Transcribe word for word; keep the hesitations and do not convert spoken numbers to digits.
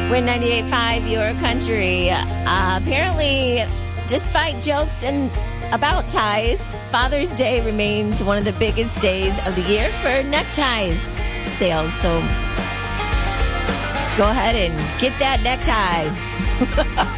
Win ninety-eight point five, your country. Uh, apparently, despite jokes and about ties, Father's Day remains one of the biggest days of the year for neckties sales. So go ahead and get that necktie.